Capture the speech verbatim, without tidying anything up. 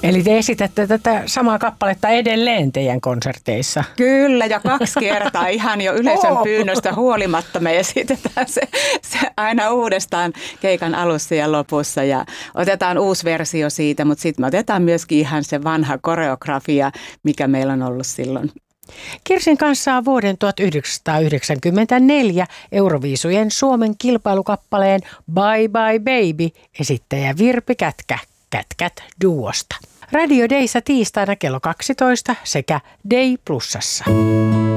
Eli te esitätte tätä samaa kappaletta edelleen teidän konserteissa? Kyllä, ja kaksi kertaa ihan jo yleisön pyynnöstä huolimatta me esitetään se, se aina uudestaan keikan alussa ja lopussa. Ja otetaan uusi versio siitä, mutta sitten me otetaan myöskin ihan se vanha koreografia, mikä meillä on ollut silloin. Kirsin kanssa on vuoden tuhatyhdeksänsataayhdeksänkymmentäneljä Euroviisujen Suomen kilpailukappaleen Bye Bye Baby esittäjä Virpi Kätkä Kätkät duosta. Radio Dayssa tiistaina kello kaksitoista sekä Day Plusassa.